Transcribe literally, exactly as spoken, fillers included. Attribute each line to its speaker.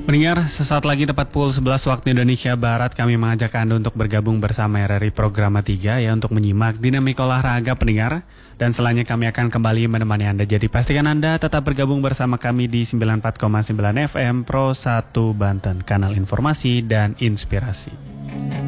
Speaker 1: Pendengar, sesaat lagi tepat pukul sebelas waktu Indonesia Barat kami mengajak Anda untuk bergabung bersama R R I Programa tiga ya untuk menyimak dinamika olahraga pendengar. Dan selanjutnya kami akan kembali menemani Anda. Jadi pastikan Anda tetap bergabung bersama kami di sembilan puluh empat koma sembilan F M Pro satu Banten, kanal informasi dan inspirasi.